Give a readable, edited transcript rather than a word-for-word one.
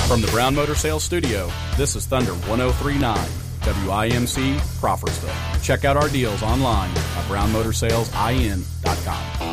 From the Brown Motor Sales Studio, this is Thunder 1039, WIMC, Crawfordsville. Check out our deals online at brownmotorsalesIN.com.